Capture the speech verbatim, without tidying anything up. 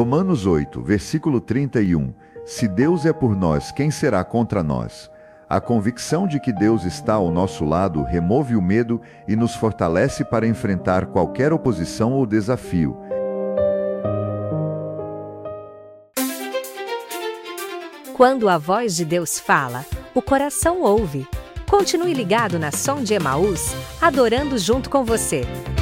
Romanos oito, versículo trinta e um. Se Deus é por nós, quem será contra nós? A convicção de que Deus está ao nosso lado remove o medo e nos fortalece para enfrentar qualquer oposição ou desafio. Quando a voz de Deus fala, o coração ouve. Continue ligado na Som de Emaús, adorando junto com você.